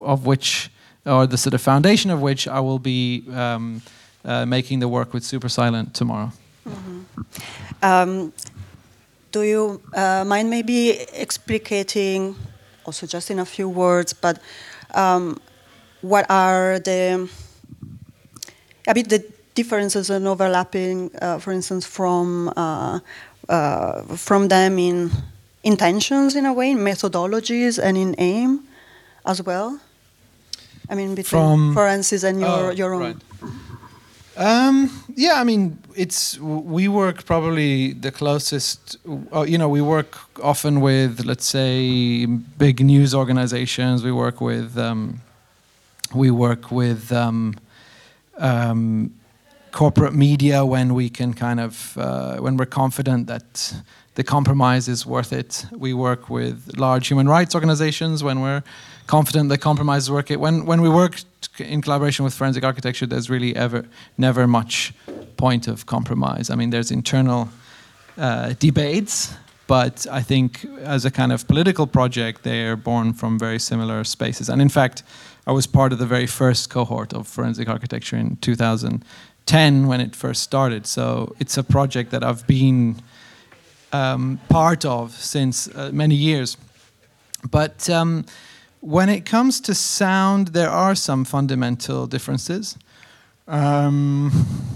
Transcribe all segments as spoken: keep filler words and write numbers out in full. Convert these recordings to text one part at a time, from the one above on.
of which, or the sort of foundation of which, I will be um, uh, making the work with Supersilent tomorrow. Mm-hmm. um, do you uh, mind maybe explicating, also just in a few words, but um, what are the a bit the differences and overlapping, uh, for instance, from uh, uh, from them in intentions in a way, in methodologies, and in aim as well? I mean, between From, Forensics and your, oh, your own. right. Um, yeah, I mean, it's we work probably the closest. Uh, you know, we work often with, let's say, big news organizations. We work with, um, we work with um, um, corporate media when we can kind of uh, when we're confident that the compromise is worth it. We work with large human rights organizations when we're confident the compromise is worth it. When when we work in collaboration with Forensic Architecture, there's really ever never much point of compromise. I mean, there's internal uh, debates, but I think as a kind of political project, they are born from very similar spaces. And in fact, I was part of the very first cohort of Forensic Architecture in two thousand ten when it first started. So it's a project that I've been um, part of since uh, many years. But um, when it comes to sound, there are some fundamental differences. Um,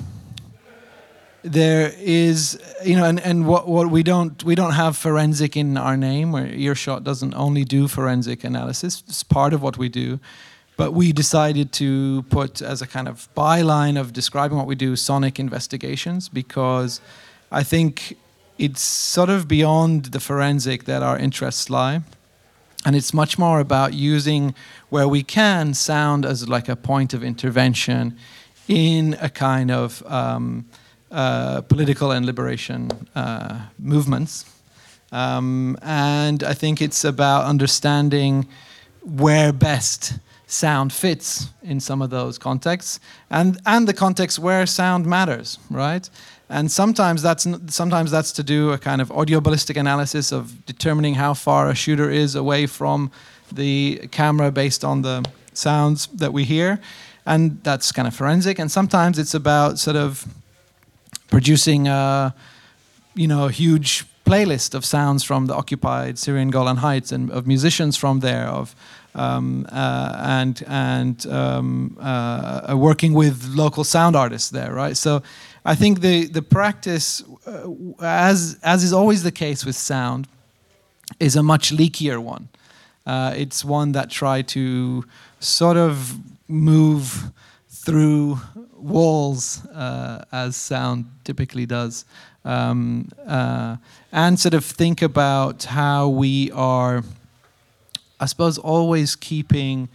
there is, you know, and, and what, what we don't we don't have forensic in our name. Where Earshot doesn't only do forensic analysis; it's part of what we do. But we decided to put as a kind of byline of describing what we do, sonic investigations, because I think it's sort of beyond the forensic that our interests lie. And it's much more about using, where we can, sound as like a point of intervention in a kind of um, uh, political and liberation uh, movements. Um, and I think it's about understanding where best sound fits in some of those contexts, and and the context where sound matters, right? And sometimes that's sometimes that's to do a kind of audio ballistic analysis of determining how far a shooter is away from the camera based on the sounds that we hear, and that's kind of forensic. And sometimes it's about sort of producing a, you know, a huge playlist of sounds from the occupied Syrian Golan Heights and of musicians from there, of Um, uh, and and um, uh, working with local sound artists there, right? So, I think the the practice, uh, as as is always the case with sound, is a much leakier one. Uh, it's one that try to sort of move through walls, uh, as sound typically does, um, uh, and sort of think about how we are, I suppose, always keeping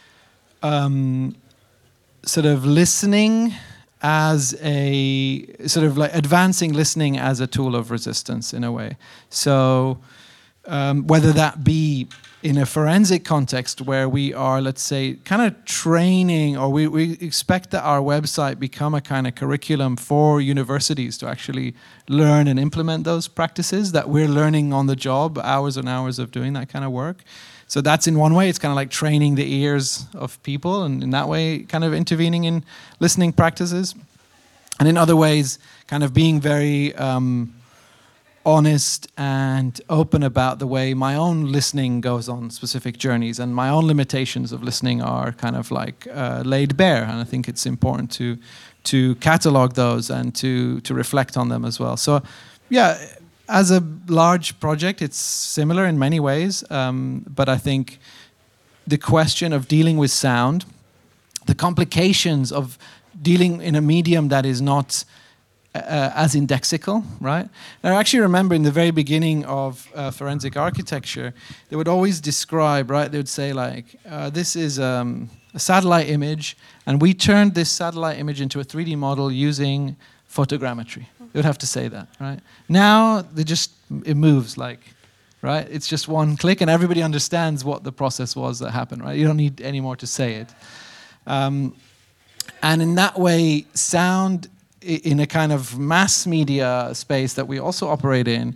um, sort of listening as a sort of like advancing listening as a tool of resistance in a way. So um, whether that be in a forensic context where we are, let's say, kind of training, or we, we expect that our website become a kind of curriculum for universities to actually learn and implement those practices that we're learning on the job, hours and hours of doing that kind of work. So that's in one way, it's kind of like training the ears of people, and in that way kind of intervening in listening practices. And in other ways, kind of being very um, honest and open about the way my own listening goes on specific journeys, and my own limitations of listening are kind of like uh, laid bare. And I think it's important to to catalog those and to to reflect on them as well. So yeah, as a large project, it's similar in many ways, um, but I think the question of dealing with sound, the complications of dealing in a medium that is not uh, as indexical, right? And I actually remember in the very beginning of uh, forensic architecture, they would always describe, right? They would say like, uh, this is um, a satellite image, and we turned this satellite image into a three D model using photogrammetry. They would have to say that, right? Now, they just, it moves like, right? It's just one click, and everybody understands what the process was that happened, right? You don't need any more to say it. Um, and in that way, sound in a kind of mass media space that we also operate in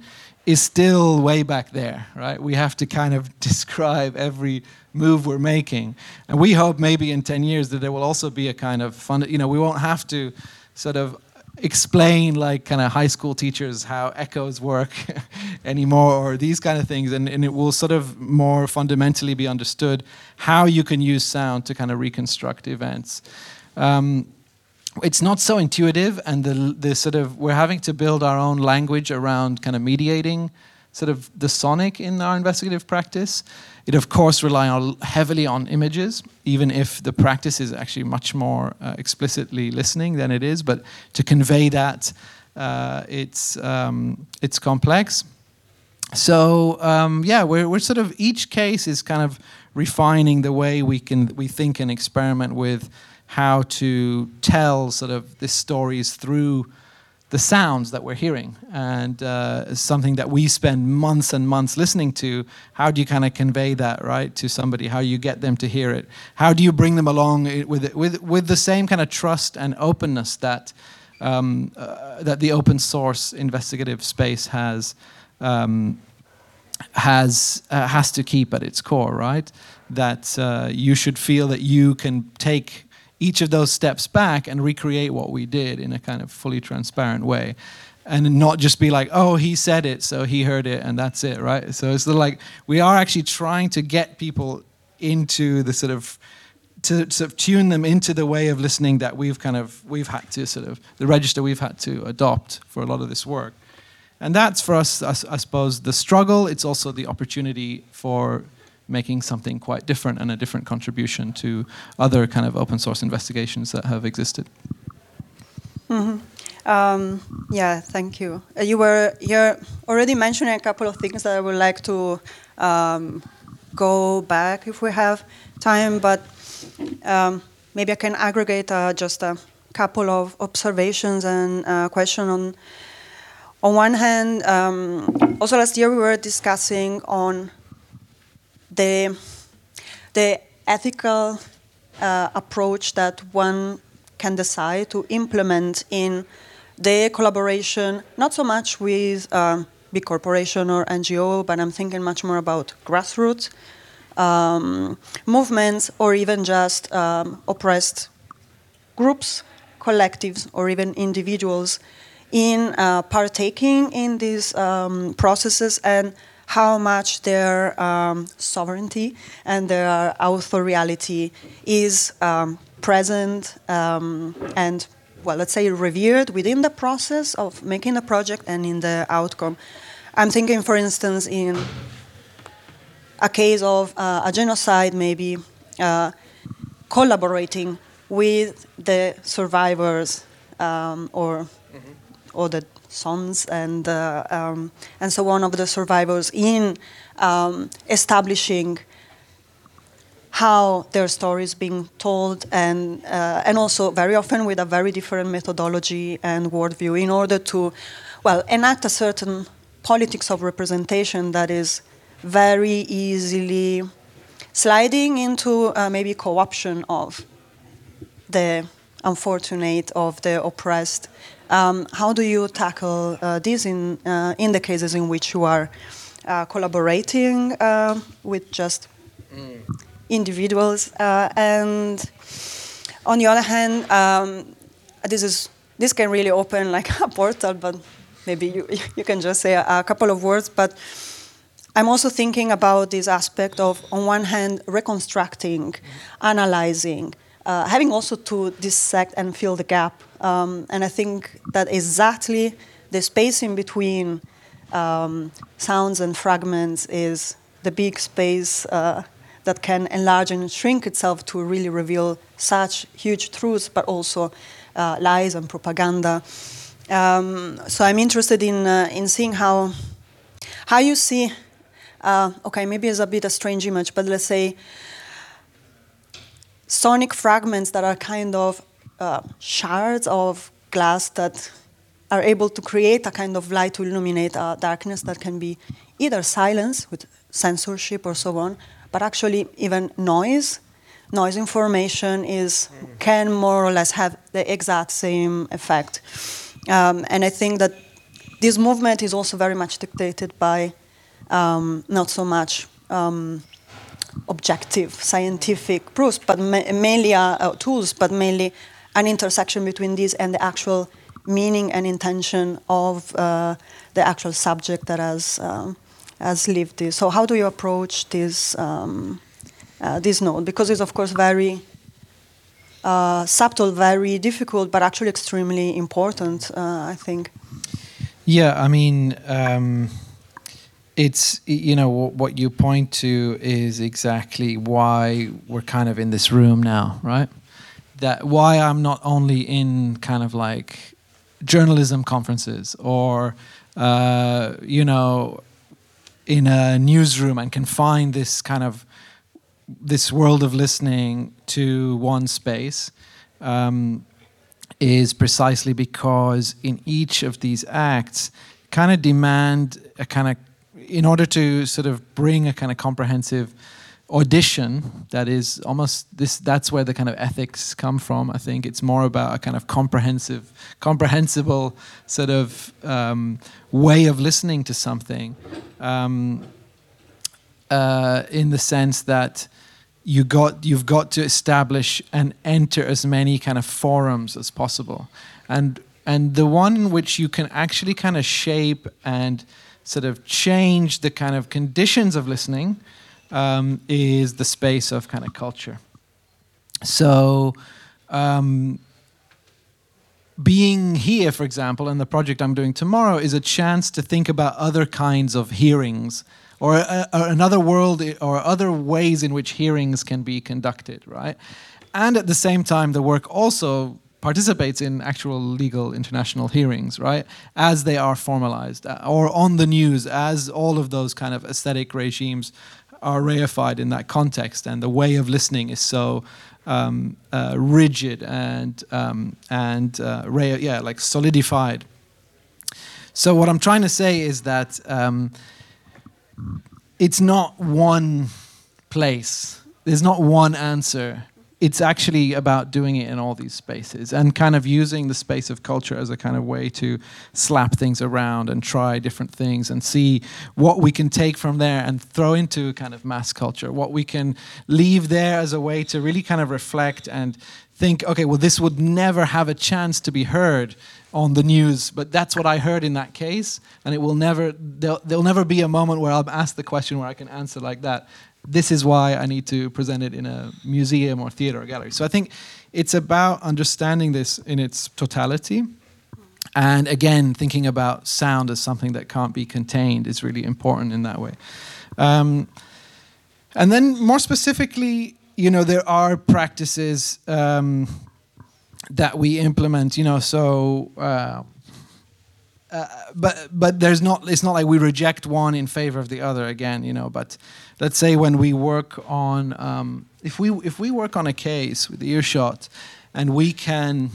is still way back there, right? We have to kind of describe every move we're making. And we hope maybe in ten years that there will also be a kind of fun, you know, we won't have to sort of explain like kind of high school teachers how echoes work anymore, or these kind of things, and, and it will sort of more fundamentally be understood how you can use sound to kind of reconstruct events. Um, it's not so intuitive, and the the sort of we're having to build our own language around kind of mediating sort of the sonic in our investigative practice. It of course rely on heavily on images, even if the practice is actually much more uh, explicitly listening than it is. But to convey that, uh, it's um, it's complex. So um, yeah, we're we're sort of each case is kind of refining the way we can we think and experiment with how to tell sort of the stories through the sounds that we're hearing, and uh, something that we spend months and months listening to. How do you kind of convey that, right, to somebody? How do you get them to hear it? How do you bring them along with it, with with the same kind of trust and openness that um, uh, that the open source investigative space has um, has uh, has to keep at its core, right? That uh, you should feel that you can take each of those steps back and recreate what we did in a kind of fully transparent way, and not just be like, oh, he said it, so he heard it, and that's it, right? So it's like we are actually trying to get people into the sort of to sort of tune them into the way of listening that we've kind of we've had to sort of the register we've had to adopt for a lot of this work, and that's for us, I, I suppose, the struggle. It's also the opportunity for making something quite different and a different contribution to other kind of open source investigations that have existed. Mm-hmm. Um, yeah, thank you. Uh, you were you're already mentioning a couple of things that I would like to um, go back if we have time, but um, maybe I can aggregate uh, just a couple of observations and uh, question on. On one hand, um, also last year we were discussing on the the ethical uh, approach that one can decide to implement in the collaboration, not so much with um, big corporation or N G O, but I'm thinking much more about grassroots um, movements, or even just um, oppressed groups, collectives, or even individuals in uh, partaking in these um, processes, and how much their um, sovereignty and their authoriality is um, present um, and, well, let's say revered within the process of making the project and in the outcome. I'm thinking, for instance, in a case of uh, a genocide, maybe uh, collaborating with the survivors um, or, mm-hmm. or the sons and uh, um, and so on of the survivors in um, establishing how their story is being told, and uh, and also very often with a very different methodology and worldview, in order to, well, enact a certain politics of representation that is very easily sliding into uh, maybe co-option of the unfortunate, of the oppressed. Um, how do you tackle uh, this in uh, in the cases in which you are uh, collaborating uh, with just mm. individuals? Uh, and on the other hand, um, this is this can really open like a portal, but maybe you you can just say a, a couple of words. But I'm also thinking about this aspect of, on one hand, reconstructing, mm. analyzing. Uh, having also to dissect and fill the gap. Um, and I think that exactly the space in between um, sounds and fragments is the big space uh, that can enlarge and shrink itself to really reveal such huge truths, but also uh, lies and propaganda. Um, so I'm interested in uh, in seeing how how you see, uh, okay, maybe it's a bit a strange image, but let's say sonic fragments that are kind of uh, shards of glass that are able to create a kind of light to illuminate a darkness that can be either silence with censorship or so on, but actually even noise. Noise information is can more or less have the exact same effect. Um, and I think that this movement is also very much dictated by um, not so much um, objective scientific proofs, but ma- mainly uh, uh, tools, but mainly an intersection between these and the actual meaning and intention of uh, the actual subject that has um, has lived this. So how do you approach this um, uh, this node? Because it's of course very uh, subtle, very difficult, but actually extremely important, uh, I think. Yeah, I mean, um, it's, you know, w- what you point to is exactly why we're kind of in this room now, right? That why I'm not only in kind of like journalism conferences or, uh, you know, in a newsroom and can find this kind of, this world of listening to one space, um, is precisely because in each of these acts kind of demand a kind of, in order to sort of bring a kind of comprehensive audition that is almost this, that's where the kind of ethics come from. I think it's more about a kind of comprehensive, comprehensible sort of um, way of listening to something, um, uh, in the sense that you got, you've got to establish and enter as many kind of forums as possible. And and the one in which you can actually kind of shape and sort of change the kind of conditions of listening um, is the space of kind of culture. So um, being here, for example, and the project I'm doing tomorrow is a chance to think about other kinds of hearings or a, a, another world or other ways in which hearings can be conducted, right? And at the same time, the work also participates in actual legal international hearings, right? As they are formalized, or on the news, as all of those kind of aesthetic regimes are reified in that context, and the way of listening is so um, uh, rigid and um, and uh, re- yeah, like solidified. So what I'm trying to say is that um, it's not one place. There's not one answer. It's actually about doing it in all these spaces and kind of using the space of culture as a kind of way to slap things around and try different things and see what we can take from there and throw into kind of mass culture, what we can leave there as a way to really kind of reflect and think, okay, well, this would never have a chance to be heard on the news, but that's what I heard in that case, and it will never, there'll, there'll never be a moment where I'll ask the question where I can answer like that. This is why I need to present it in a museum or theater or gallery. So I think it's about understanding this in its totality. And again, thinking about sound as something that can't be contained is really important in that way. Um, and then more specifically, you know, there are practices um, that we implement, you know, so... Uh, Uh, but but there's not. It's not like we reject one in favor of the other again, you know. But let's say when we work on, um, if we if we work on a case with Earshot, and we can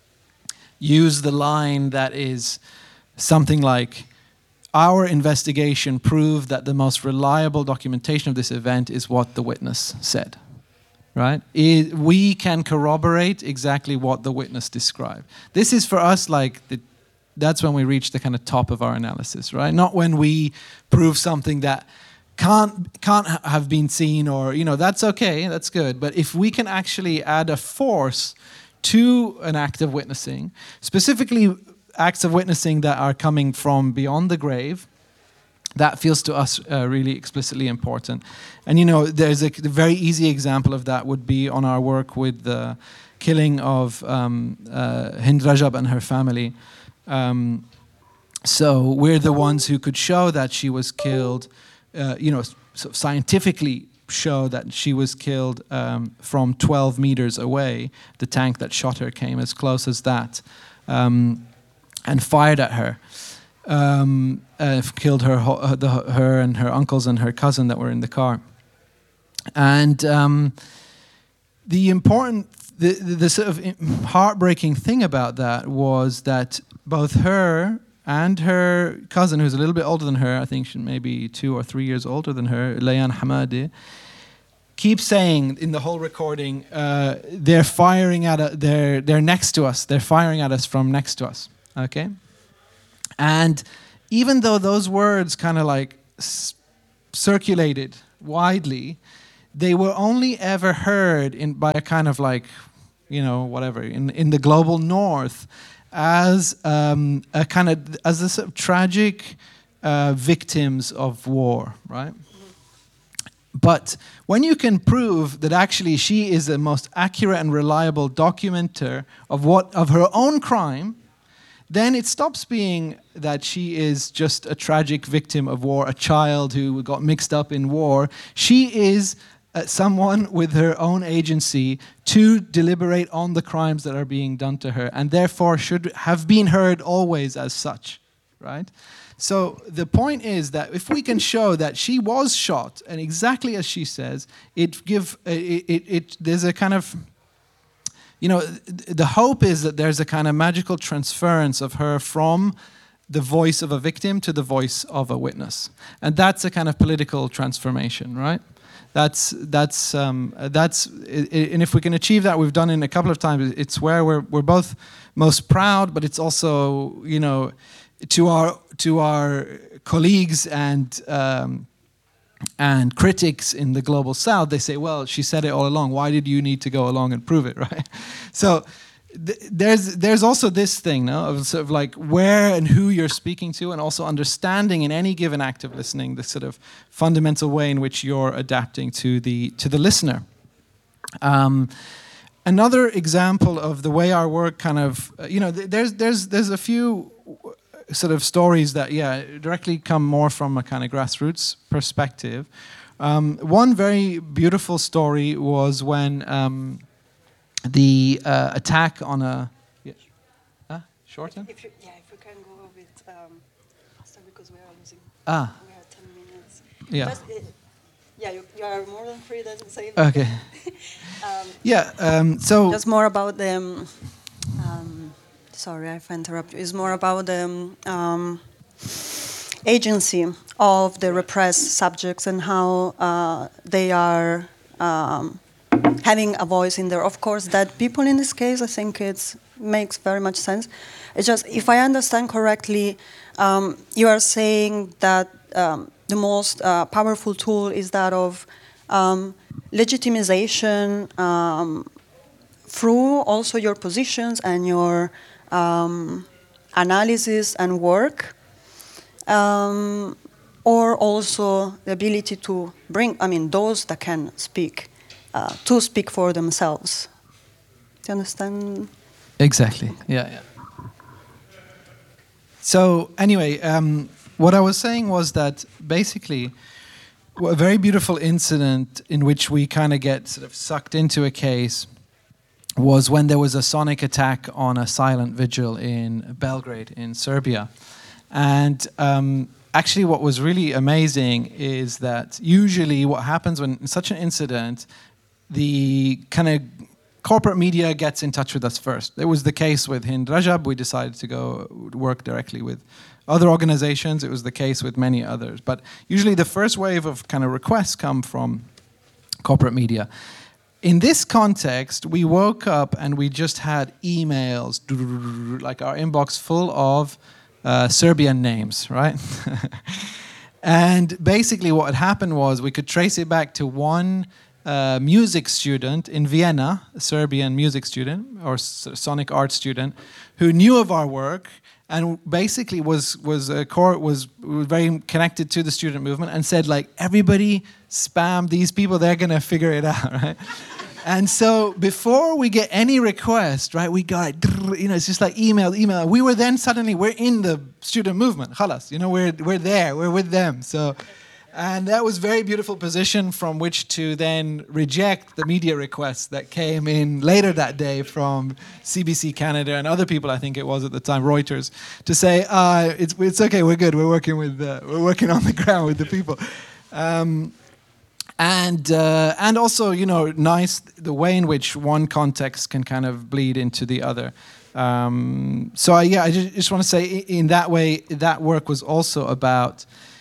use the line that is something like, our investigation proved that the most reliable documentation of this event is what the witness said. Right? It, we can corroborate exactly what the witness described. This is for us like the. That's when we reach the kind of top of our analysis, right? Not when we prove something that can't can't ha- have been seen, or, you know, that's okay, that's good. But if we can actually add a force to an act of witnessing, specifically acts of witnessing that are coming from beyond the grave, that feels to us uh, really explicitly important. And, you know, there's a very easy example of that would be on our work with the killing of um, uh, Hind Rajab and her family. Um, so we're the ones who could show that she was killed, uh, you know, so scientifically show that she was killed um, from twelve meters away. The tank that shot her came as close as that um, and fired at her. Um, uh, killed her, uh, the, her and her uncles and her cousin that were in the car. And um, the important, the, the, the sort of heartbreaking thing about that was that both her and her cousin, who's a little bit older than her, I think she may be two or three years older than her, Layan Hamadi, keep saying in the whole recording, uh, they're firing at us, they're, they're next to us, they're firing at us from next to us, okay? And even though those words kind of like s- circulated widely, they were only ever heard in by a kind of like, you know, whatever, in, in the global north as um, a kind of, as the sort of tragic uh, victims of war, right? But when you can prove that actually she is the most accurate and reliable documenter of what of her own crime, then it stops being that she is just a tragic victim of war, a child who got mixed up in war. She is uh, someone with her own agency to deliberate on the crimes that are being done to her, and therefore should have been heard always as such, right? So the point is that if we can show that she was shot, and exactly as she says, it give it, it, it there's a kind of, you know, the hope is that there's a kind of magical transference of her from the voice of a victim to the voice of a witness, and that's a kind of political transformation, right? That's that's um, that's, and if we can achieve that, we've done it a couple of times. It's where we're we're both most proud, but it's also, you know, to our to our colleagues and um, and critics in the global south, they say, well, she said it all along. Why did you need to go along and prove it, right? So th- there's there's also this thing, no, of sort of like where and who you're speaking to, and also understanding in any given act of listening the sort of fundamental way in which you're adapting to the to the listener. Um, another example of the way our work kind of, uh, you know, th- there's there's there's a few sort of stories that, yeah, directly come more from a kind of grassroots perspective. Um, one very beautiful story was when um, the uh, attack on a... Yeah. Huh? Shorten? If you, yeah, if we can go a bit um, faster because we are losing... Ah. We have ten minutes. Yeah. Just, uh, yeah, you, you are more than free to say... Okay. um, yeah, um, so... Just more about them... Um, Sorry, if I interrupt you. It's more about the um, agency of the repressed subjects and how uh, they are um, having a voice in there. Of course, that people in this case, I think it makes very much sense. It's just, if I understand correctly, um, you are saying that um, the most uh, powerful tool is that of um, legitimization um, through also your positions and your Um, analysis and work, um, or also the ability to bring, I mean, those that can speak, uh, to speak for themselves. Do you understand? Exactly, okay. yeah, yeah. So anyway, um, what I was saying was that basically a very beautiful incident in which we kind of get sort of sucked into a case was when there was a sonic attack on a silent vigil in Belgrade in Serbia. And um, actually what was really amazing is that usually what happens when in such an incident, the kind of corporate media gets in touch with us first. It was the case with Hind Rajab. We decided to go work directly with other organizations. It was the case with many others. But usually the first wave of kind of requests come from corporate media. In this context, we woke up and we just had emails, like our inbox full of uh, Serbian names, right? And basically what had happened was we could trace it back to one uh, music student in Vienna, a Serbian music student or sonic art student, who knew of our work and basically was was a core was, was very connected to the student movement and said, like, everybody spam these people, they're gonna figure it out, right? And so before we get any request, right, we got, you know, it's just like email, email. We were then suddenly, we're in the student movement, khalas, you know, we're we're there, we're with them. So, and that was a very beautiful position from which to then reject the media requests that came in later that day from C B C Canada and other people, I think it was at the time, Reuters, to say, uh, it's it's okay, we're good, we're working with, uh, we're working on the ground with the people. Um, And uh, and also, you know, nice the way in which one context can kind of bleed into the other. Um, so I, yeah, I just, just want to say, in that way, that work was also about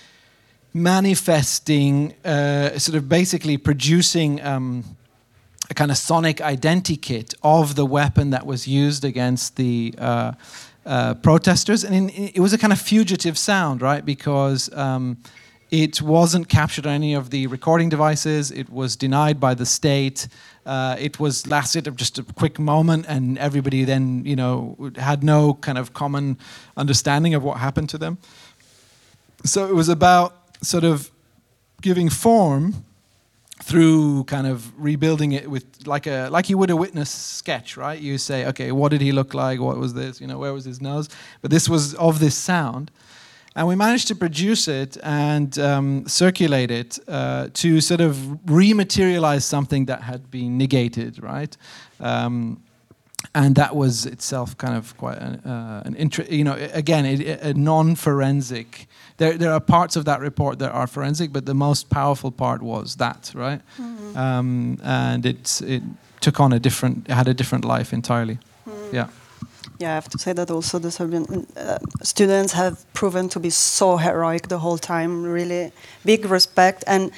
manifesting, uh, sort of basically producing um, a kind of sonic identikit of the weapon that was used against the uh, uh, protesters, and in, it was a kind of fugitive sound, right? Because um, it wasn't captured on any of the recording devices. It was denied by the state. Uh, it was lasted just a quick moment, and everybody then, you know, had no kind of common understanding of what happened to them. So it was about sort of giving form through kind of rebuilding it with like a like you would a witness sketch, right? You say, okay, what did he look like? What was this? You know, where was his nose? But this was of this sound. And we managed to produce it and um, circulate it uh, to sort of rematerialize something that had been negated, right? Um, and that was itself kind of quite an, uh, an interest. You know, again, it, a non-forensic. There, there are parts of that report that are forensic, but the most powerful part was that, right? Mm-hmm. um, and it it took on a different, it had a different life entirely. Mm. Yeah. Yeah, I have to say that also the Serbian uh, students have proven to be so heroic the whole time. Really big respect, and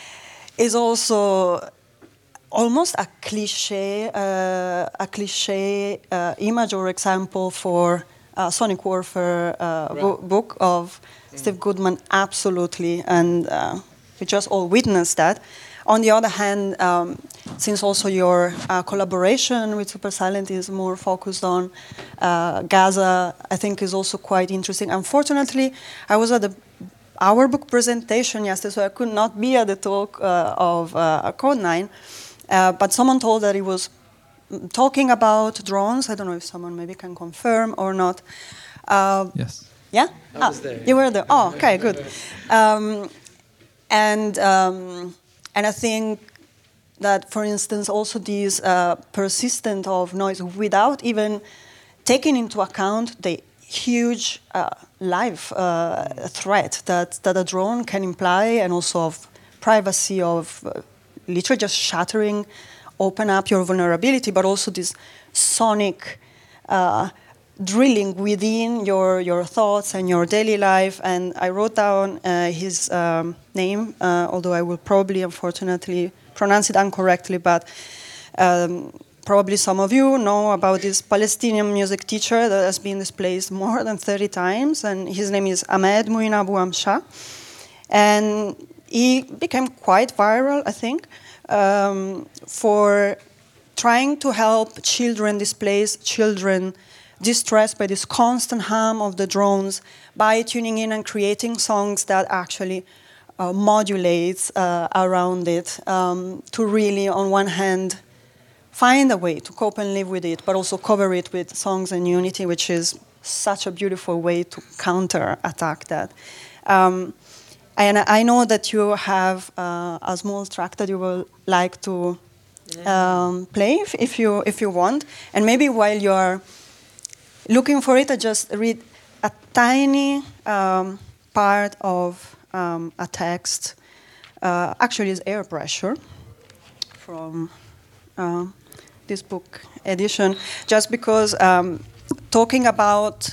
is also almost a cliche, uh, a cliche uh, image or example for uh, Sonic Warfare uh, right. bo- book of mm. Steve Goodman. Absolutely, and uh, we just all witnessed that. On the other hand, um, since also your uh, collaboration with Super Silent is more focused on uh, Gaza, I think is also quite interesting. Unfortunately, I was at the our book presentation yesterday, so I could not be at the talk uh, of uh, Code nine. Uh, but someone told that he was talking about drones. I don't know if someone maybe can confirm or not. Uh, yes. Yeah? I was there. You were there. Oh, okay, good. Um, and um, and I think that, for instance, also this uh, persistent of noise without even taking into account the huge uh, life uh, threat that, that a drone can imply, and also of privacy, of uh, literally just shattering, open up your vulnerability, but also this sonic uh, drilling within your, your thoughts and your daily life. And I wrote down uh, his um, name, uh, although I will probably, unfortunately, pronounce it incorrectly, but um, probably some of you know about this Palestinian music teacher that has been displaced more than thirty times, and his name is Ahmed Mouin Abu Amsha. And he became quite viral, I think, um, for trying to help children displaced, children distressed by this constant hum of the drones, by tuning in and creating songs that actually uh, modulates uh, around it, um, to really, on one hand, find a way to cope and live with it, but also cover it with songs and unity, which is such a beautiful way to counter-attack that. Um, and I know that you have uh, a small track that you will like to um, play, if, if you if you want. And maybe while you are looking for it, I just read a tiny um, part of um, a text. Uh, actually, it's Air Pressure from uh, this book edition, just because um, talking about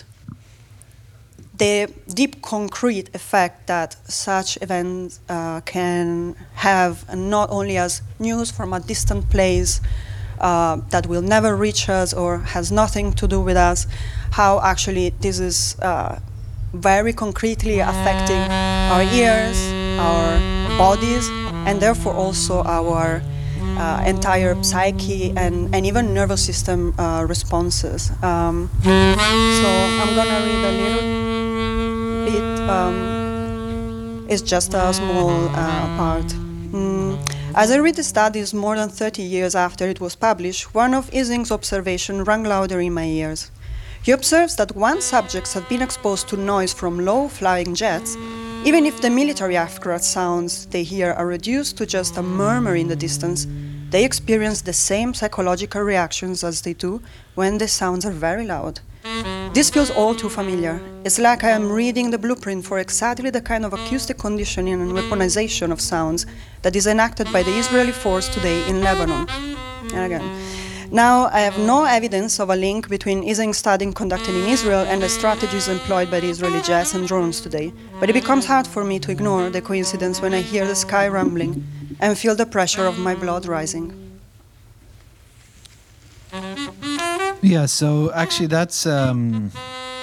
the deep concrete effect that such events uh, can have, and not only as news from a distant place uh, that will never reach us or has nothing to do with us, how actually this is uh, very concretely affecting our ears, our bodies, and therefore also our uh, entire psyche and, and even nervous system uh, responses. Um, so I'm gonna read a little bit. Um, it's just a small uh, part. Mm. As I read the studies more than thirty years after it was published, one of Ising's observations rang louder in my ears. He observes that once subjects have been exposed to noise from low-flying jets, even if the military aircraft sounds they hear are reduced to just a murmur in the distance, they experience the same psychological reactions as they do when the sounds are very loud. This feels all too familiar. It's like I am reading the blueprint for exactly the kind of acoustic conditioning and weaponization of sounds that is enacted by the Israeli force today in Lebanon. And again, now I have no evidence of a link between Ising studying conducted in Israel and the strategies employed by the Israeli jets and drones today, but it becomes hard for me to ignore the coincidence when I hear the sky rumbling and feel the pressure of my blood rising. Yeah, so actually that's um,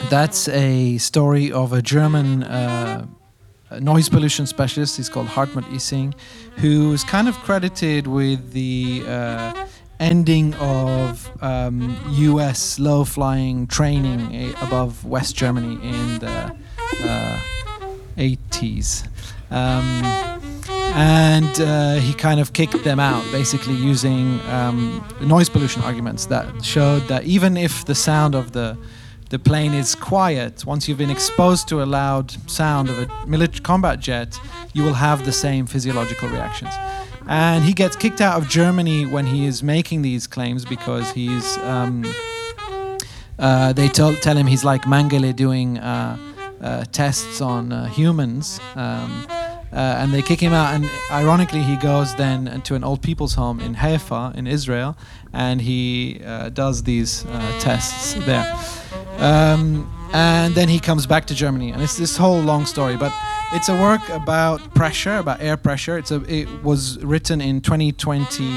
That's a story of a German uh, noise pollution specialist. He's called Hartmut Issing, who is kind of credited with the uh, ending of um, U S low-flying training a- above West Germany in the uh, eighties. Um, and uh, he kind of kicked them out, basically using um, noise pollution arguments that showed that even if the sound of the the plane is quiet, once you've been exposed to a loud sound of a military combat jet, you will have the same physiological reactions. And he gets kicked out of Germany when he is making these claims because he's um, uh, they tell, tell him he's like Mengele doing uh, uh, tests on uh, humans. Um, Uh, and they kick him out, and ironically he goes then to an old people's home in Haifa in Israel, and he uh, does these uh, tests there. Um, and then he comes back to Germany, and it's this whole long story, but it's a work about pressure, about air pressure. It's a, it was written in twenty twenty,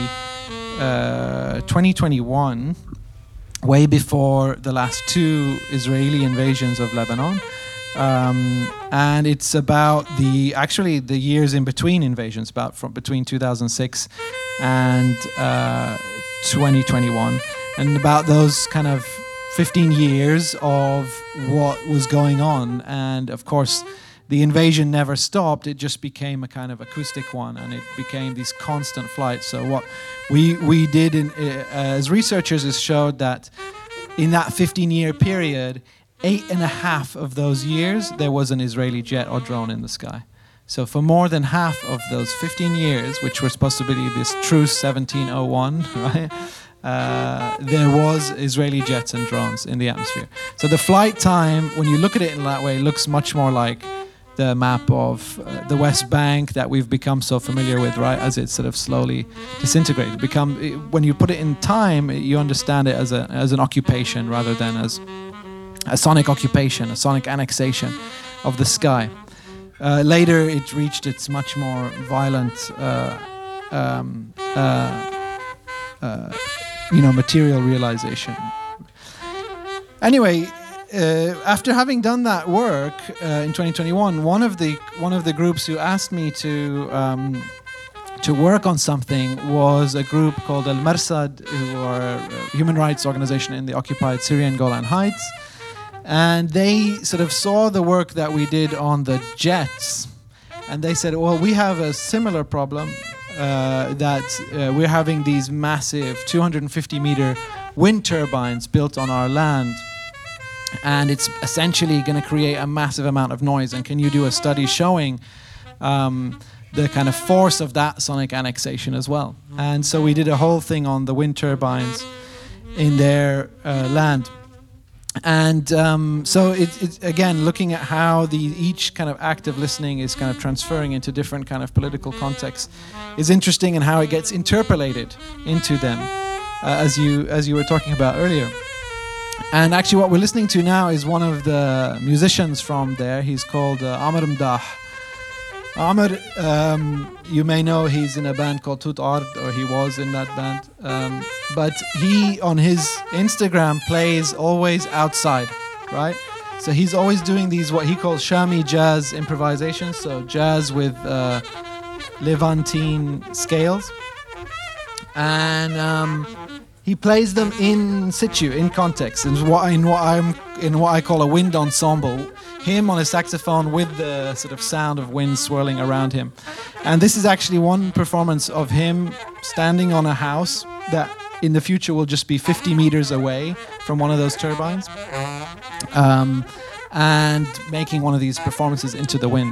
uh, twenty twenty-one, way before the last two Israeli invasions of Lebanon. Um, and it's about the actually the years in between invasions, about from between two thousand six and uh, twenty twenty-one, and about those kind of fifteen years of what was going on. And of course, the invasion never stopped. It just became a kind of acoustic one, and it became these constant flights. So what we we did in, uh, as researchers is showed that in that fifteen-year period, eight and a half of those years, there was an Israeli jet or drone in the sky. So for more than half of those fifteen years, which were supposed to be this truce seventeen oh one, right, uh, there was Israeli jets and drones in the atmosphere. So the flight time, when you look at it in that way, looks much more like the map of uh, the West Bank that we've become so familiar with, right, as it's sort of slowly disintegrated. Become, it, when you put it in time, you understand it as, a, as an occupation rather than as a sonic occupation, a sonic annexation of the sky. Uh, later, it reached its much more violent, uh, um, uh, uh, you know, material realization. Anyway, uh, after having done that work uh, in twenty twenty-one, one of the one of the groups who asked me to um, to work on something was a group called Al Marsad, who are a human rights organization in the occupied Syrian Golan Heights. And they sort of saw the work that we did on the jets, and they said, well, we have a similar problem, uh, that uh, we're having these massive two hundred fifty meter wind turbines built on our land, and it's essentially going to create a massive amount of noise. And can you do a study showing um, the kind of force of that sonic annexation as well? And so we did a whole thing on the wind turbines in their uh, land. And um, so it's it, again, looking at how the each kind of active listening is kind of transferring into different kind of political contexts is interesting, and how it gets interpolated into them, uh, as you as you were talking about earlier. And actually what we're listening to now is one of the musicians from there. He's called uh, Amr Mdah. Amr, um, you may know he's in a band called Tut Ard, or he was in that band. Um, but he, on his Instagram, plays always outside, right? So he's always doing these, what he calls Shami jazz improvisations, so jazz with uh, Levantine scales. And um, he plays them in situ, in context, in what, in what I'm in what I call a wind ensemble. Him on a saxophone with the sort of sound of wind swirling around him. And this is actually one performance of him standing on a house that in the future will just be fifty meters away from one of those turbines, um, and making one of these performances into the wind.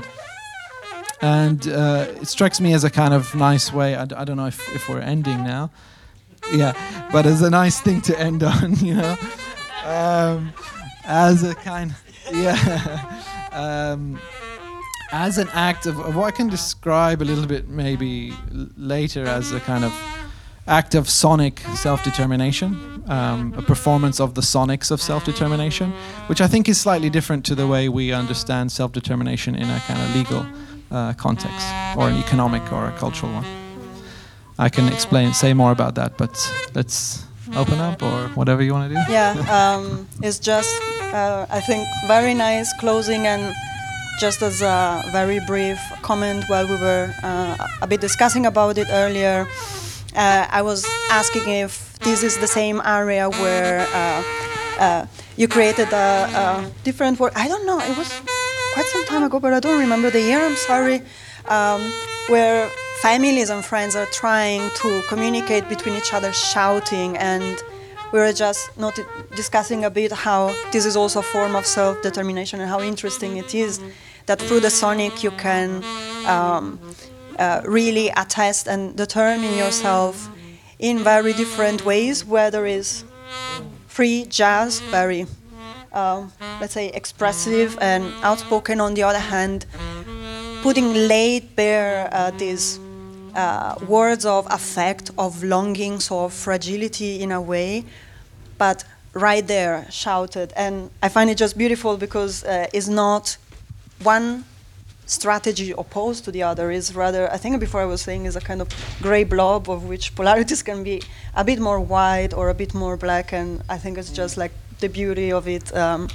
And uh, it strikes me as a kind of nice way, I, d- I don't know if, if we're ending now, yeah, but as a nice thing to end on, you know, um, as a kind yeah, um, as an act of, of what I can describe a little bit maybe l- later as a kind of act of sonic self-determination, um, a performance of the sonics of self-determination, which I think is slightly different to the way we understand self-determination in a kind of legal uh, context, or an economic or a cultural one. I can explain, say more about that, but let's open up, or whatever you want to do. Yeah, um, it's just uh, I think, very nice closing. And just as a very brief comment, while we were uh, a bit discussing about it earlier, uh, I was asking if this is the same area where uh, uh, you created a, a different work. I don't know, it was quite some time ago, but I don't remember the year, I'm sorry, um, where families and friends are trying to communicate between each other, shouting, and we were just not discussing a bit how this is also a form of self-determination and how interesting it is that through the sonic you can um, uh, really attest and determine yourself in very different ways, whether it's free jazz, very, um, let's say, expressive and outspoken. On the other hand, putting laid bare uh, these uh, words of affect, of longings, of fragility in a way, but right there, shouted. And I find it just beautiful because uh, it's not one strategy opposed to the other, is rather, I think before I was saying, is a kind of gray blob of which polarities can be a bit more white or a bit more black, and I think it's just like the beauty of it. Um,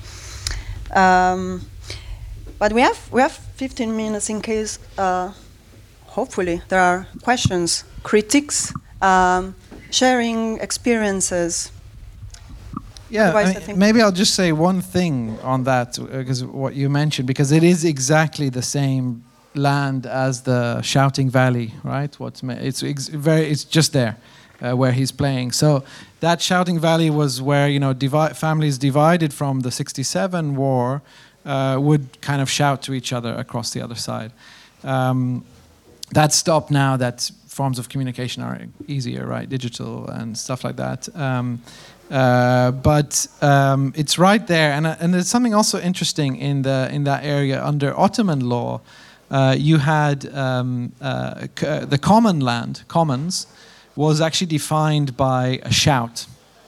um, but we have we have fifteen minutes in case, uh, hopefully, there are questions, critiques, um, sharing experiences. Yeah, I mean, maybe I'll just say one thing on that, because uh, what you mentioned, because it is exactly the same land as the Shouting Valley, right? What's it's ex very it's just there uh, where he's playing. So that Shouting Valley was where, you know, divi families divided from the sixty-seven war uh, would kind of shout to each other across the other side. Um, that stopped now. That forms of communication are easier, right? Digital and stuff like that. Um, Uh, but um, it's right there, and uh, and there's something also interesting in the in that area. Under Ottoman law, uh, you had um, uh, c the common land, commons, was actually defined by a shout.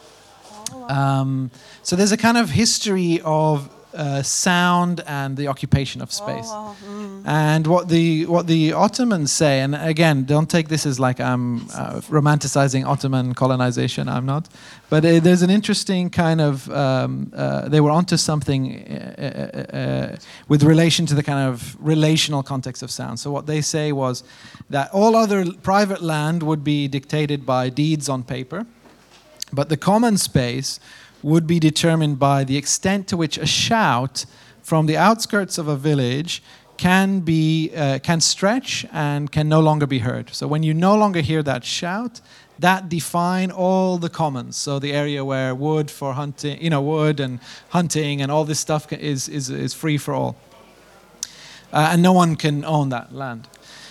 Um, so there's a kind of history of uh, sound and the occupation of space. Oh, mm. And what the what the Ottomans say, and again, don't take this as like I'm uh, romanticizing Ottoman colonization. I'm not, but uh, there's an interesting kind of um, uh, they were onto something uh, uh, uh, with relation to the kind of relational context of sound. So what they say was that all other private land would be dictated by deeds on paper, but the common space would be determined by the extent to which a shout from the outskirts of a village can be uh, can stretch and can no longer be heard. So when you no longer hear that shout, that define all the commons. So the area where wood for hunting, you know, wood and hunting and all this stuff is is is free for all, uh, and no one can own that land.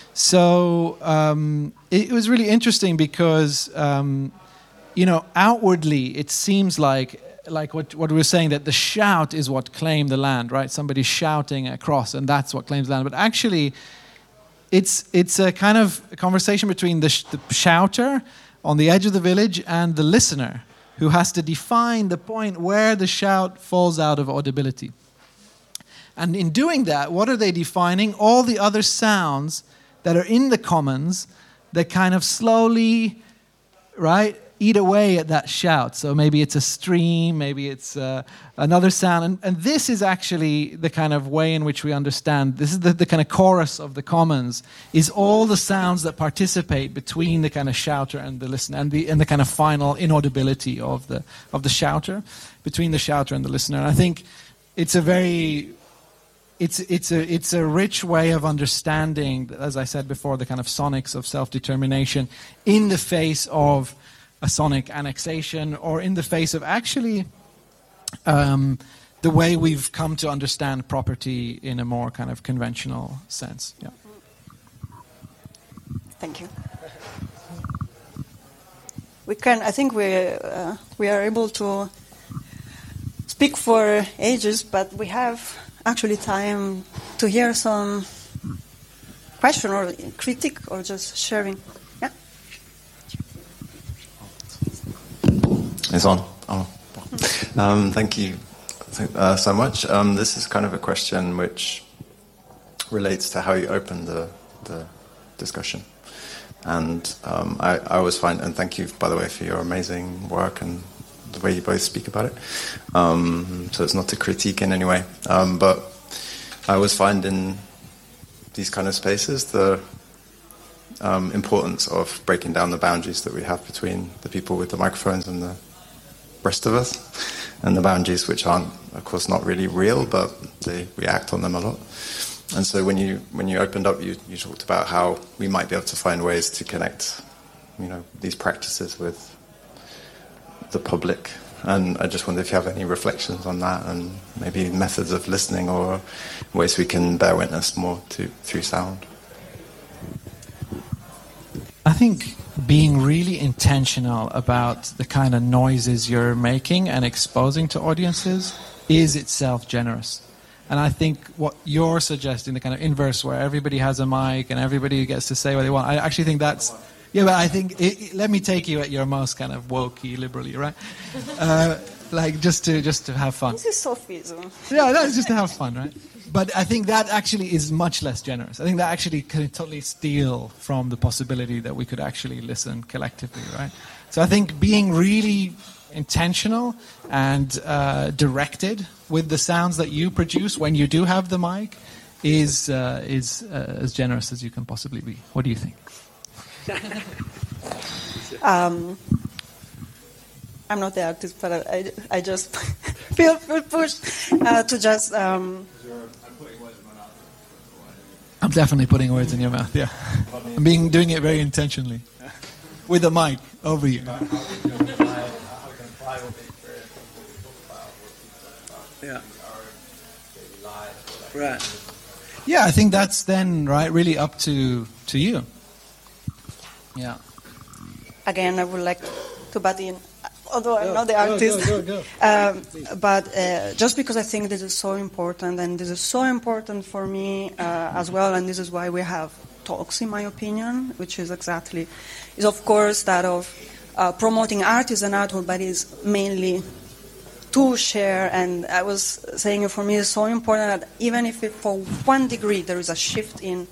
So um, it was really interesting because. Um, You know, outwardly, it seems like, like what, what we were saying, that the shout is what claimed the land, right? Somebody's shouting across, and that's what claims the land. But actually, it's it's a kind of a conversation between the, sh the shouter on the edge of the village and the listener, who has to define the point where the shout falls out of audibility. And in doing that, what are they defining? All the other sounds that are in the commons that kind of slowly, right, eat away at that shout. So maybe it's a stream, maybe it's uh, another sound. And, and this is actually the kind of way in which we understand, this is the, the kind of chorus of the commons, is all the sounds that participate between the kind of shouter and the listener, and the, and the kind of final inaudibility of the, of the shouter, between the shouter and the listener. And I think it's a very... It's it's a it's a rich way of understanding, as I said before, the kind of sonics of self-determination in the face of a sonic annexation, or in the face of actually um, the way we've come to understand property in a more kind of conventional sense. Yeah. Thank you. We can. I think we uh, we are able to speak for ages, but we have actually time to hear some question or critique or just sharing. Yeah. It's on. Oh. Um, thank you uh, so much. Um, this is kind of a question which relates to how you open the, the discussion. And um, I, I always find, and thank you, by the way, for your amazing work and the way you both speak about it. Um, so it's not a critique in any way. Um, but I always find in these kind of spaces the um, importance of breaking down the boundaries that we have between the people with the microphones and the rest of us, and the boundaries which aren't, of course, not really real, but they, we act on them a lot. And so when you when you opened up, you, you talked about how we might be able to find ways to connect, you know, these practices with the public. And I just wonder if you have any reflections on that, and maybe methods of listening or ways we can bear witness more to through sound. I think being really intentional about the kind of noises you're making and exposing to audiences is itself generous. And I think what you're suggesting, the kind of inverse where everybody has a mic and everybody gets to say what they want, I actually think that's... Yeah, but I think... It, it, let me take you at your most kind of wokey, liberally, right? Uh, like, just to just to have fun. This is sophism. Yeah, that's just to have fun, right? But I think that actually is much less generous. I think that actually can totally steal from the possibility that we could actually listen collectively, right? So I think being really intentional and uh, directed with the sounds that you produce when you do have the mic is uh, is uh, as generous as you can possibly be. What do you think? um, I'm not the artist, but I, I just feel, feel pushed uh, to just... Um, I'm definitely putting words in your mouth, yeah. I'm being, doing it very intentionally. With a mic over you. Yeah. Right. Yeah, I think that's then, right, really up to, to you. Yeah. Again, I would like to butt in, although I'm Go, not the go, artist. go, go, go. um, but uh, just because I think this is so important, and this is so important for me uh, as well, and this is why we have talks, in my opinion, which is exactly, is of course that of uh, promoting art is an artwork, but is mainly to share. And I was saying, for me, it's so important that even if it, for one degree there is a shift in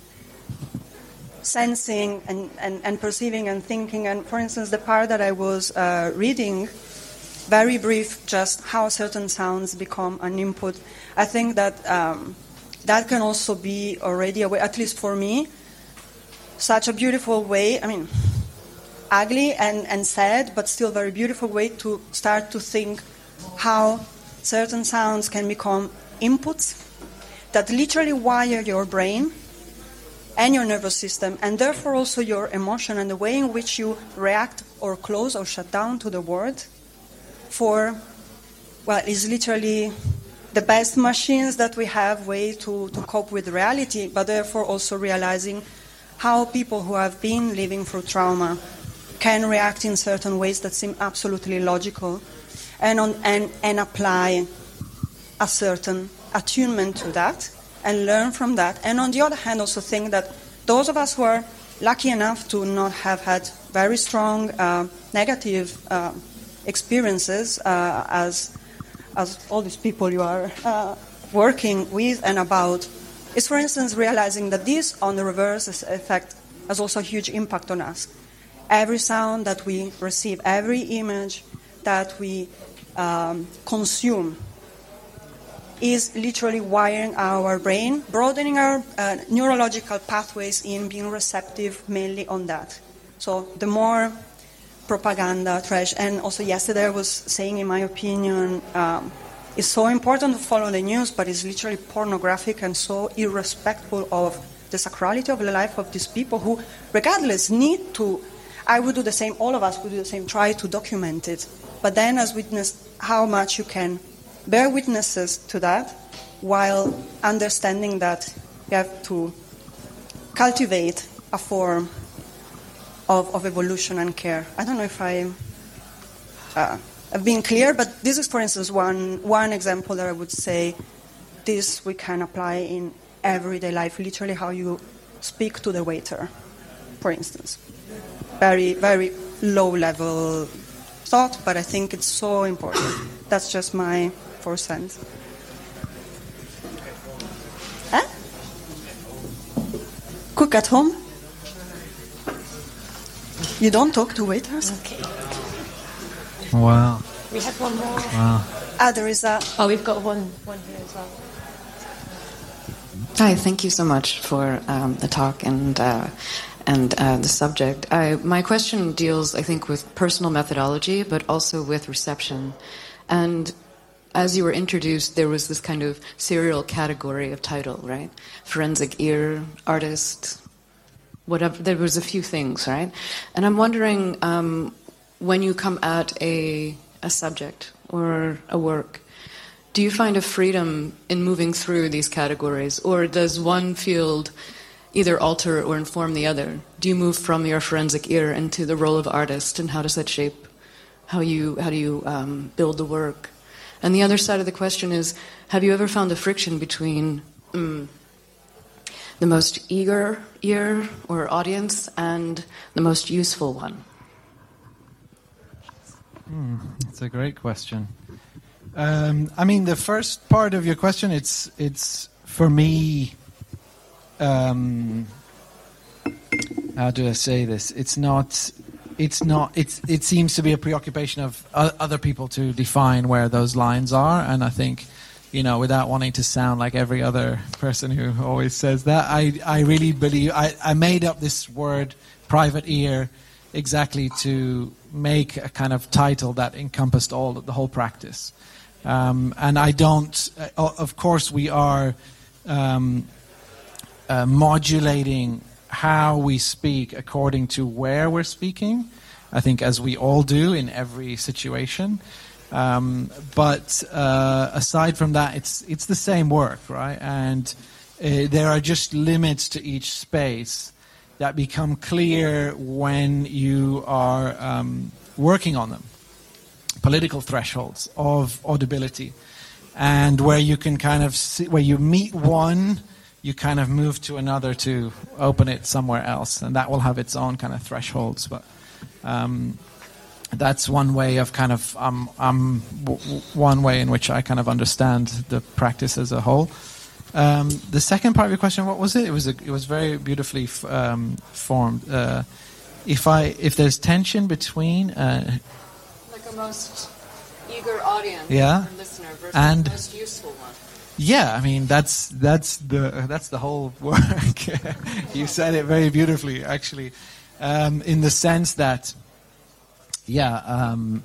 sensing and, and, and perceiving and thinking, and for instance, the part that I was uh, reading, very brief, just how certain sounds become an input, I think that um, that can also be already a way, at least for me, such a beautiful way, I mean, ugly and, and sad, but still very beautiful way to start to think how certain sounds can become inputs that literally wire your brain and your nervous system, and therefore also your emotion and the way in which you react or close or shut down to the world for, well, it's literally the best machines that we have way to, to cope with reality, but therefore also realizing how people who have been living through trauma can react in certain ways that seem absolutely logical, and, on, and, and apply a certain attunement to that and learn from that. And on the other hand, also think that those of us who are lucky enough to not have had very strong uh, negative uh, experiences uh, as, as all these people you are uh, working with and about, is, for instance, realizing that this, on the reverse effect, has also a huge impact on us. Every sound that we receive, every image that we um, consume is literally wiring our brain, broadening our uh, neurological pathways in being receptive mainly on that. So the more propaganda, trash, and also yesterday I was saying, in my opinion, um, it's so important to follow the news, but it's literally pornographic and so irrespectful of the sacrality of the life of these people who, regardless, need to, I would do the same, all of us would do the same, try to document it. But then as witness how much you can bear witnesses to that while understanding that you have to cultivate a form of, of evolution and care. I don't know if I uh, have been clear, but this is, for instance, one, one example that I would say this we can apply in everyday life, literally how you speak to the waiter, for instance. Very, very low-level thought, but I think it's so important. That's just my four cents. Huh? Cook at home? You don't talk to waiters? Okay. Wow. We have one more. Wow. Ah, there is a... Oh, we've got one, one here as well. Hi, thank you so much for um, the talk and uh, and uh, the subject. I, my question deals, I think, with personal methodology, but also with reception. And as you were introduced, there was this kind of serial category of title, right? Forensic ear, artist, whatever. There was a few things, right? And I'm wondering, um, when you come at a a subject or a work, do you find a freedom in moving through these categories, or does one field either alter or inform the other? Do you move from your forensic ear into the role of artist, and how does that shape how you how do you um, build the work? And the other side of the question is, have you ever found a friction between um, the most eager ear or audience and the most useful one? Mm, that's a great question. Um, I mean, the first part of your question, it's it's for me. Um, how do I say this? It's not. It's not. It's. It seems to be a preoccupation of o- other people to define where those lines are, and I think, you know, without wanting to sound like every other person who always says that, I I really believe I, I made up this word, private ear, exactly to make a kind of title that encompassed all the whole practice. Um, and I don't, uh, of course we are um, uh, modulating how we speak according to where we're speaking, I think, as we all do in every situation. Um, but uh, aside from that, it's it's the same work, right? And uh, there are just limits to each space that become clear when you are um, working on them. Political thresholds of audibility, and where you can kind of see, where you meet one, you kind of move to another to open it somewhere else, and that will have its own kind of thresholds. But um, that's one way of kind of um, um, w- w- one way in which I kind of understand the practice as a whole. Um, the second part of your question, what was it? It was a, it was very beautifully f- um, formed. Uh, if I if there's tension between. Uh, The most eager audience, yeah, or listener versus and the most useful one. Yeah, I mean that's that's the that's the whole work. You said it very beautifully, actually, um, in the sense that, yeah, um,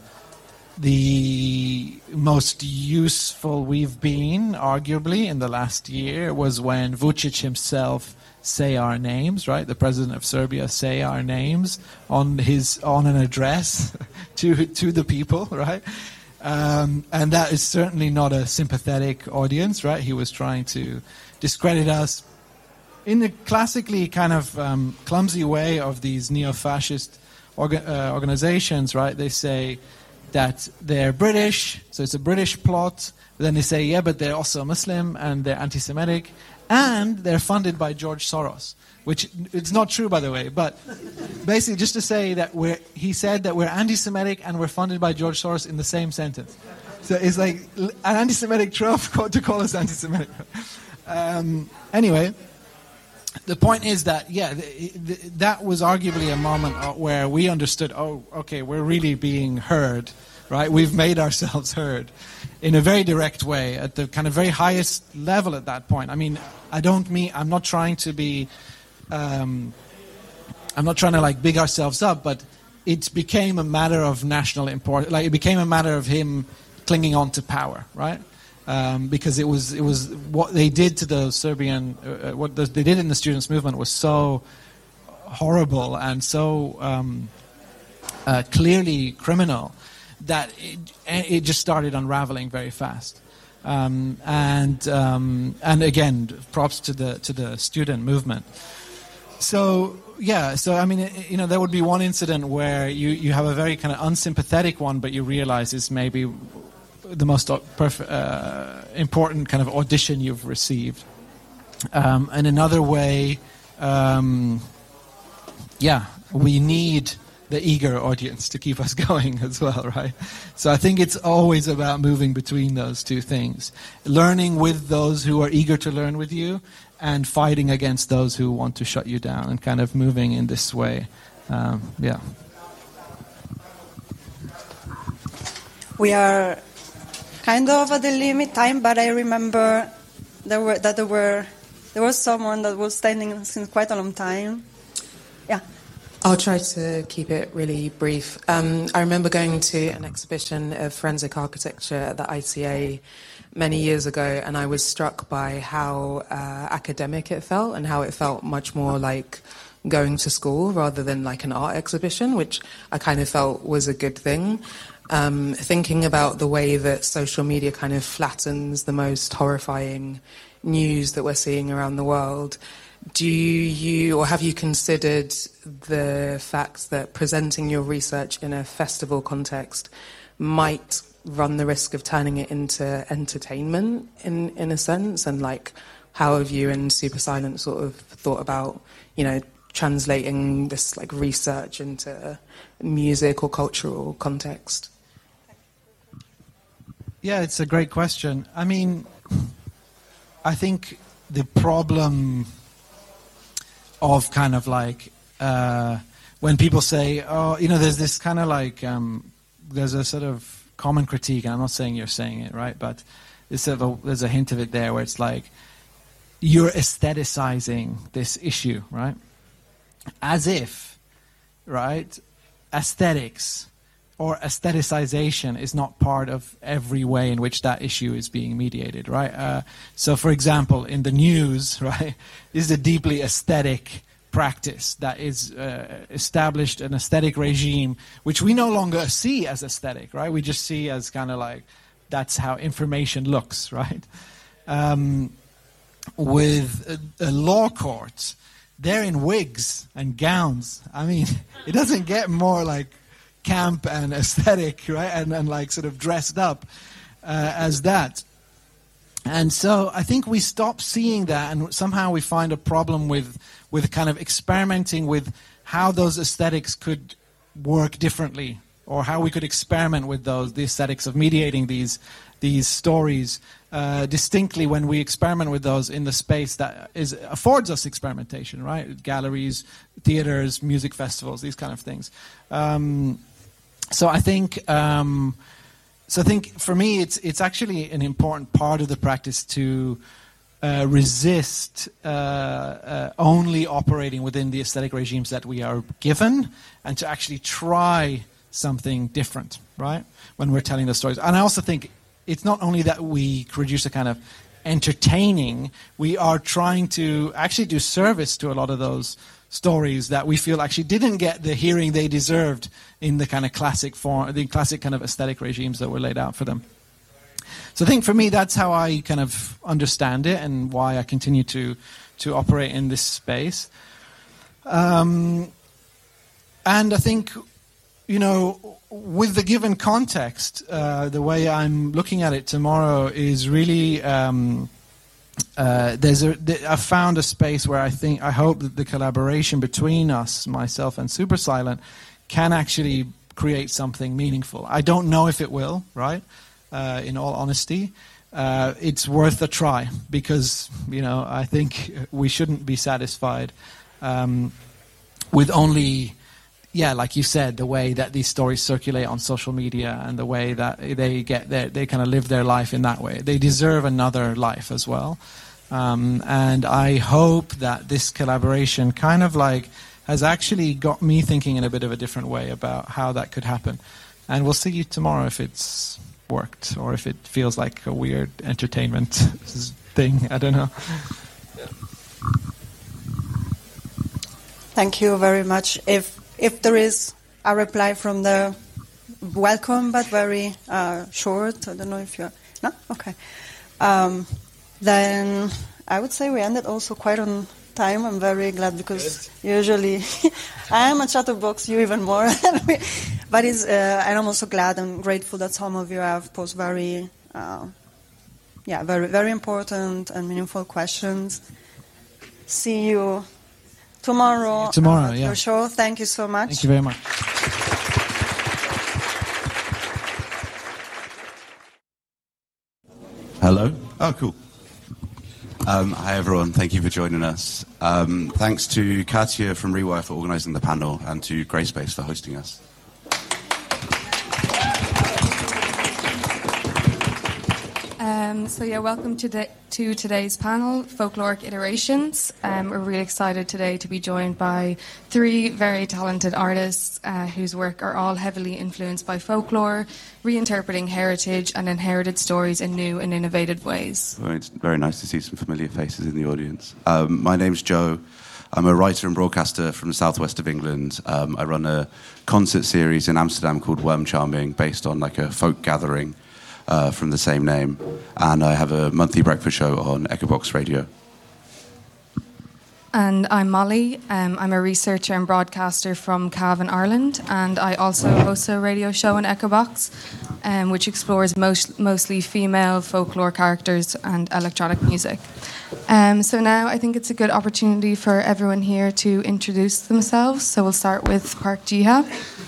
the most useful we've been, arguably, in the last year was when Vučić himself say our names, right? The president of Serbia say our names on his on an address to to the people, right? Um, and that is certainly not a sympathetic audience, right? He was trying to discredit us in the classically kind of um, clumsy way of these neo-fascist orga- uh, organizations, right? They say that they're British, so it's a British plot. But then they say, yeah, but they're also Muslim and they're anti-Semitic. And they're funded by George Soros, which it's not true, by the way. But basically, just to say that we're, he said that we're anti-Semitic and we're funded by George Soros in the same sentence. So it's like an anti-Semitic trope to call us anti-Semitic. Um, anyway, the point is that, yeah, th- th- that was arguably a moment where we understood, oh, okay, we're really being heard, right? We've made ourselves heard in a very direct way at the kind of very highest level at that point. I mean, I don't mean, I'm not trying to be, um, I'm not trying to like big ourselves up, but it became a matter of national importance. Like it became a matter of him clinging on to power, right? Um, because it was it was what they did to the Serbian, uh, what the, they did in the students' movement was so horrible and so um, uh, clearly criminal that it, it just started unraveling very fast. Um, and um, and again, props to the to the student movement. So yeah, so I mean, it, you know, there would be one incident where you, you have a very kind of unsympathetic one, but you realize is maybe the most perf- uh, important kind of audition you've received. Um, and another way, um, yeah, we need the eager audience to keep us going as well, right? So I think it's always about moving between those two things. Learning with those who are eager to learn with you and fighting against those who want to shut you down and kind of moving in this way. Um, yeah. we are kind of at the limit time, but I remember there were that there were there was someone that was standing since quite a long time. Yeah. I'll try to keep it really brief. Um, I remember going to an exhibition of forensic architecture at the I C A many years ago, and I was struck by how uh, academic it felt and how it felt much more like going to school rather than like an art exhibition, which I kind of felt was a good thing. Um, thinking about the way that social media kind of flattens the most horrifying news that we're seeing around the world, do you, or have you considered the fact that presenting your research in a festival context might run the risk of turning it into entertainment in, in a sense? And like, how have you and Super Silent sort of thought about, you know, translating this like research into music or cultural context? Yeah, it's a great question. I mean, I think the problem of kind of like uh, when people say, oh, you know, there's this kind of like, um, there's a sort of common critique, and I'm not saying you're saying it, right? But there's, sort of a, there's a hint of it there where it's like, you're aestheticizing this issue, right? As if, right, aesthetics or aestheticization is not part of every way in which that issue is being mediated, right? Uh, so, for example, in the news, right, this is a deeply aesthetic practice that is uh, established an aesthetic regime, which we no longer see as aesthetic, right? We just see as kind of like, that's how information looks, right? Um, with a, a law court, they're in wigs and gowns. I mean, it doesn't get more like camp and aesthetic, right? And, and like sort of dressed up uh, as that. And so I think we stop seeing that, and somehow we find a problem with with kind of experimenting with how those aesthetics could work differently, or how we could experiment with those, the aesthetics of mediating these these stories uh, distinctly when we experiment with those in the space that is affords us experimentation, right? Galleries, theaters, music festivals, these kind of things. Um, so I think, um, so I think for me, it's it's actually an important part of the practice to uh, resist uh, uh, only operating within the aesthetic regimes that we are given, and to actually try something different, right? When we're telling the stories. And I also think it's not only that we produce a kind of entertaining, we are trying to actually do service to a lot of those stories that we feel actually didn't get the hearing they deserved in the kind of classic form, the classic kind of aesthetic regimes that were laid out for them. So I think for me, that's how I kind of understand it and why I continue to, to operate in this space. Um, and I think, you know, with the given context, uh, the way I'm looking at it tomorrow is really, um, uh, there's a, th- I found a space where I think, I hope that the collaboration between us, myself and Super Silent, can actually create something meaningful. I don't know if it will, right? Uh, in all honesty, uh, it's worth a try, because, you know, I think we shouldn't be satisfied um, with only, yeah, like you said, the way that these stories circulate on social media and the way that they get their, they kind of live their life in that way. They deserve another life as well. Um, and I hope that this collaboration kind of like has actually got me thinking in a bit of a different way about how that could happen. And we'll see you tomorrow if it's worked or if it feels like a weird entertainment thing. I don't know. Thank you very much. If if there is a reply from the welcome, but very uh, short, I don't know if you're... No? Okay. Um, then I would say we ended also quite on time. I'm very glad, because Good. usually I am a chatterbox, you even more. But it's, uh, and I'm also glad and grateful that some of you have posed very, uh, yeah, very, very important and meaningful questions. See you tomorrow. Tomorrow, at yeah. Your show. Thank you so much. Thank you very much. Hello. Oh, cool. Um, hi, everyone. Thank you for joining us. Um, thanks to Katja from Rewire for organising the panel, and to Grayspace for hosting us. Um, so yeah, welcome to the to today's panel, Folkloric Iterations. Um, we're really excited today to be joined by three very talented artists uh, whose work are all heavily influenced by folklore, reinterpreting heritage and inherited stories in new and innovative ways. Well, it's very nice to see some familiar faces in the audience. Um, my name's Joe. I'm a writer and broadcaster from the southwest of England. Um, I run a concert series in Amsterdam called Worm Charming, based on like a folk gathering uh, from the same name. And I have a monthly breakfast show on Echo Box Radio. And I'm Molly. Um, I'm a researcher and broadcaster from Cavan, Ireland, and I also host a radio show on Echo Box, um, which explores most, mostly female folklore characters and electronic music. Um, so now I think it's a good opportunity for everyone here to introduce themselves. So we'll start with Park Jiha.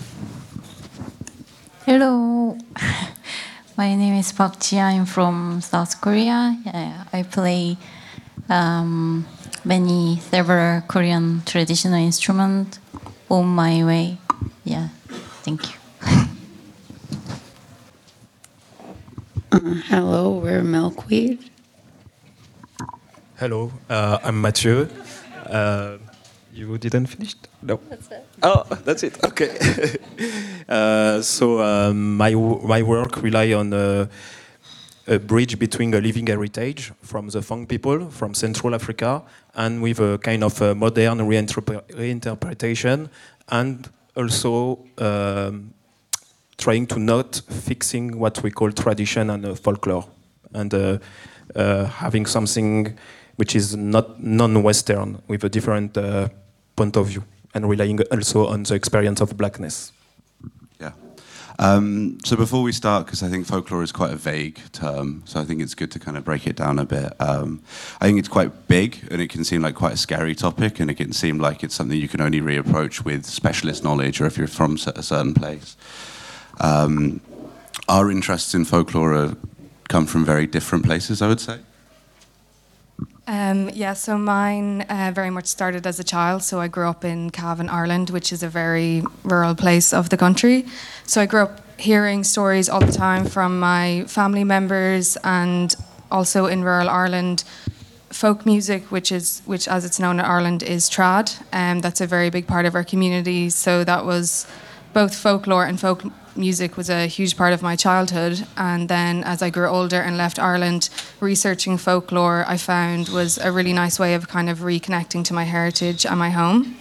Hello, my name is Park Jiha. I'm from South Korea. Yeah, I play um, many several Korean traditional instruments on my way. Yeah, thank you. uh, hello, we're Milkweed. Hello, uh, I'm Mathieu. Uh, you didn't finish? No. That's it. Oh, that's it. Okay. uh, so um, my my work rely on a, a bridge between a living heritage from the Fang people from Central Africa and with a kind of a modern reinterpre- reinterpretation, and also um, trying to not fixing what we call tradition and uh, folklore, and uh, uh, having something which is not non-Western, with a different uh, point of view, and relying also on the experience of blackness. Yeah. Um, so before we start, because I think folklore is quite a vague term, so I think it's good to kind of break it down a bit. Um, I think it's quite big, and it can seem like quite a scary topic, and it can seem like it's something you can only reapproach with specialist knowledge, or if you're from a certain place. Um, our interests in folklore are, come from very different places, I would say. Um, yeah, so mine uh, very much started as a child. So I grew up in Cavan, Ireland, which is a very rural place of the country. So I grew up hearing stories all the time from my family members, and also in rural Ireland, folk music, which is which as it's known in Ireland is trad, and um, that's a very big part of our community. So that was both folklore and folk music was a huge part of my childhood. And then as I grew older and left Ireland, researching folklore I found was a really nice way of kind of reconnecting to my heritage and my home.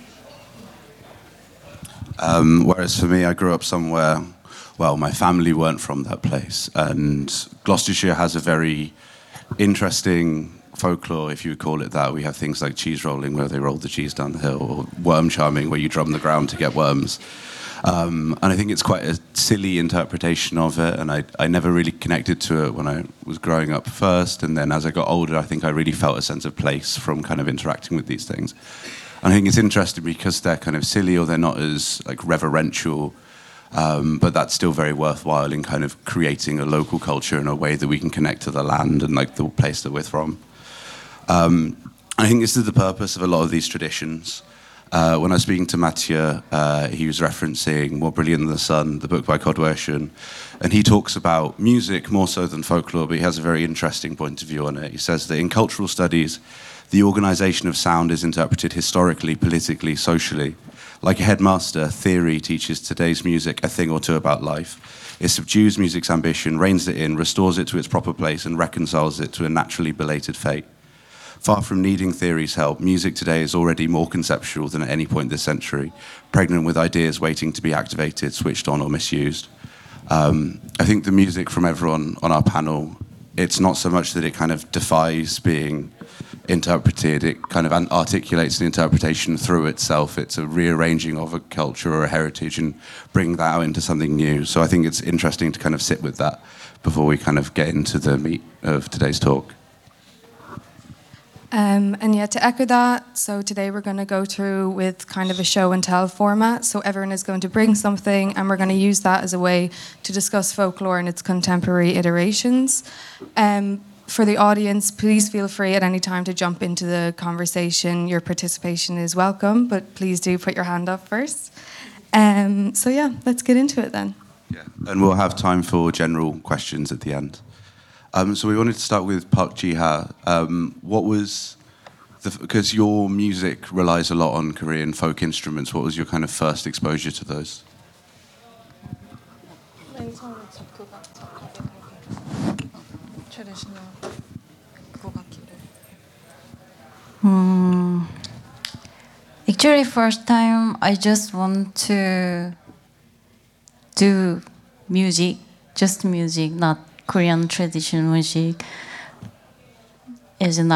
Um, whereas for me, I grew up somewhere, well, my family weren't from that place. And Gloucestershire has a very interesting folklore, if you would call it that. We have things like cheese rolling, where they roll the cheese down the hill, or worm charming, where you drum the ground to get worms. Um, and I think it's quite a silly interpretation of it, and I, I never really connected to it when I was growing up first, and then as I got older, I think I really felt a sense of place from kind of interacting with these things. And I think it's interesting because they're kind of silly, or they're not as like reverential, um, but that's still very worthwhile in kind of creating a local culture in a way that we can connect to the land and like the place that we're from. Um, I think this is the purpose of a lot of these traditions. Uh, when I was speaking to Mathieu, uh, he was referencing More Brilliant Than the Sun, the book by Codweshan, and he talks about music more so than folklore, but he has a very interesting point of view on it. He says that in cultural studies, the organisation of sound is interpreted historically, politically, socially. Like a headmaster, theory teaches today's music a thing or two about life. It subdues music's ambition, reins it in, restores it to its proper place, and reconciles it to a naturally belated fate. Far from needing theory's help, music today is already more conceptual than at any point this century, pregnant with ideas waiting to be activated, switched on, or misused. Um, I think the music from everyone on our panel, it's not so much that it kind of defies being interpreted, it kind of articulates an interpretation through itself. It's a rearranging of a culture or a heritage and bring that out into something new. So I think it's interesting to kind of sit with that before we kind of get into the meat of today's talk. Um, and yeah, to echo that, so today we're going to go through with kind of a show and tell format. So everyone is going to bring something, and we're going to use that as a way to discuss folklore and its contemporary iterations. Um, for the audience, please feel free at any time to jump into the conversation. Your participation is welcome, but please do put your hand up first. Um, so yeah, let's get into it then. Yeah, and we'll have time for general questions at the end. Um, so we wanted to start with Park Ji-ha. Um, what was, because your music relies a lot on Korean folk instruments, what was your kind of first exposure to those? Hmm. Actually, first time I just want to do music, just music, not Korean traditional music. As an